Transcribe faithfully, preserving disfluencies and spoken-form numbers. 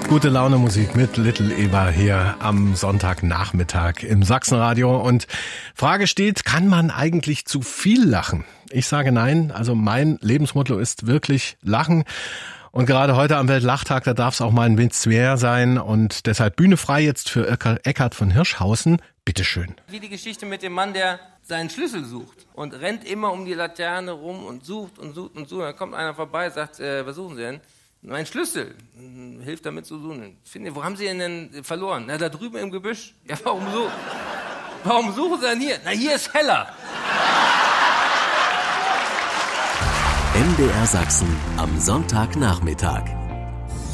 Gute Laune Musik mit Little Eva hier am Sonntagnachmittag im Sachsenradio. Und Frage steht, kann man eigentlich zu viel lachen? Ich sage nein. Also mein Lebensmotto ist wirklich Lachen. Und gerade heute am Weltlachtag, da darf es auch mal ein Witz mehr sein. Und deshalb Bühne frei jetzt für Eckhard von Hirschhausen. Bitteschön. Wie die Geschichte mit dem Mann, der seinen Schlüssel sucht und rennt immer um die Laterne rum und sucht und sucht und sucht. Dann kommt einer vorbei, sagt, äh, was suchen Sie denn? Mein Schlüssel. Hilft damit zu suchen. Finde, wo haben Sie ihn denn verloren? Na, da drüben im Gebüsch. Ja, warum so? Warum suchen Sie denn hier? Na, hier ist heller. M D R Sachsen am Sonntagnachmittag.